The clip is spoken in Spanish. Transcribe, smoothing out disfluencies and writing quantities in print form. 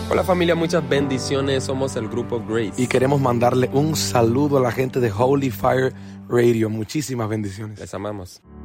Hola familia, muchas bendiciones. Somos el grupo Grace. Y queremos mandarle un saludo a la gente de Holy Fire Radio. Muchísimas bendiciones. Les amamos.